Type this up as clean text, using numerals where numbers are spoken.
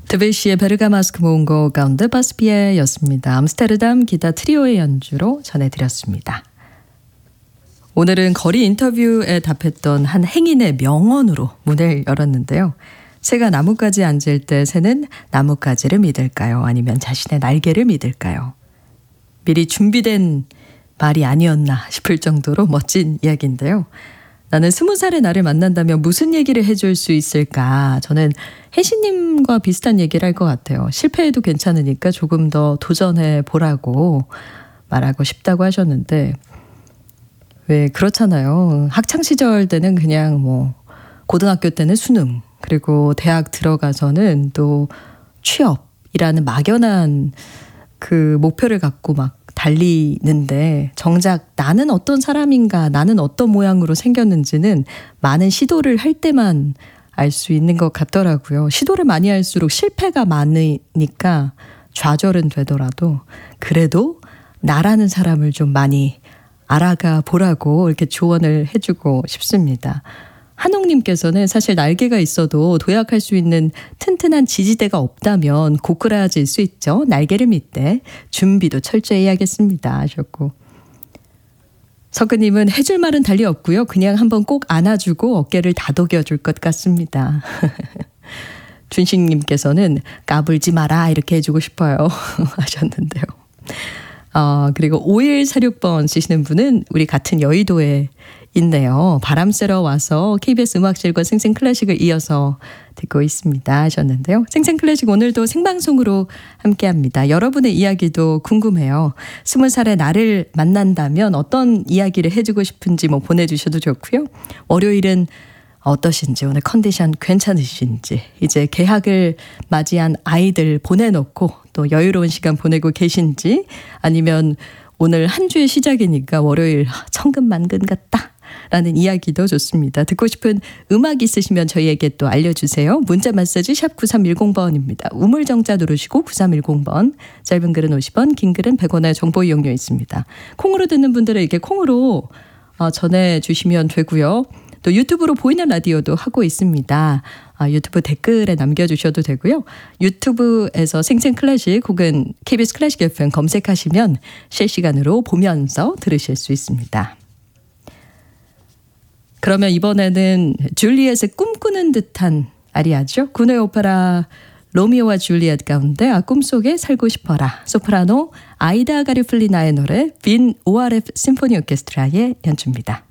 드베시의 베르가마스크 모음곡 가운데 바스피에였습니다. 암스테르담 기타 트리오의 연주로 전해드렸습니다. 오늘은 거리 인터뷰에 답했던 한 행인의 명언으로 문을 열었는데요. 새가 나뭇가지에 앉을 때 새는 나뭇가지를 믿을까요? 아니면 자신의 날개를 믿을까요? 미리 준비된 말이 아니었나 싶을 정도로 멋진 이야기인데요. 나는 20살의 나를 만난다면 무슨 얘기를 해줄 수 있을까? 저는 혜신님과 비슷한 얘기를 할 것 같아요. 실패해도 괜찮으니까 조금 더 도전해 보라고 말하고 싶다고 하셨는데 왜 그렇잖아요. 학창시절 때는 그냥 고등학교 때는 수능 그리고 대학 들어가서는 또 취업이라는 막연한 그 목표를 갖고 막 달리는데 정작 나는 어떤 사람인가 나는 어떤 모양으로 생겼는지는 많은 시도를 할 때만 알 수 있는 것 같더라고요. 시도를 많이 할수록 실패가 많으니까 좌절은 되더라도 그래도 나라는 사람을 좀 많이 알아가 보라고 이렇게 조언을 해주고 싶습니다. 한옥님께서는 사실 날개가 있어도 도약할 수 있는 튼튼한 지지대가 없다면 고꾸라질 수 있죠. 날개를 믿되 준비도 철저히 해야겠습니다 하셨고, 석근님은 해줄 말은 달리 없고요. 그냥 한번 꼭 안아주고 어깨를 다독여줄 것 같습니다. 준식님께서는 까불지 마라 이렇게 해주고 싶어요 하셨는데요. 그리고 5146번 쓰시는 분은 우리 같은 여의도에 있네요. 바람 쐬러 와서 KBS 음악실과 생생클래식을 이어서 듣고 있습니다 하셨는데요. 생생클래식 오늘도 생방송으로 함께합니다. 여러분의 이야기도 궁금해요. 20살의 나를 만난다면 어떤 이야기를 해주고 싶은지 보내주셔도 좋고요. 월요일은 어떠신지, 오늘 컨디션 괜찮으신지, 이제 개학을 맞이한 아이들 보내놓고 또 여유로운 시간 보내고 계신지, 아니면 오늘 한 주의 시작이니까 월요일 천근만근 같다 라는 이야기도 좋습니다. 듣고 싶은 음악 있으시면 저희에게 또 알려주세요. 문자 메시지 샵 9310번입니다. 우물정자 누르시고 9310번, 짧은 글은 50원, 긴 글은 100원의 정보 이용료 있습니다. 콩으로 듣는 분들에게 콩으로 전해주시면 되고요. 또 유튜브로 보이는 라디오도 하고 있습니다. 유튜브 댓글에 남겨주셔도 되고요. 유튜브에서 생생클래식 혹은 KBS 클래식 FM 검색하시면 실시간으로 보면서 들으실 수 있습니다. 그러면 이번에는 줄리엣의 꿈꾸는 듯한 아리아죠. 군의 오페라 로미오와 줄리엣 가운데 꿈속에 살고 싶어라. 소프라노 아이다 가리플리나의 노래 빈 ORF 심포니 오케스트라의 연주입니다.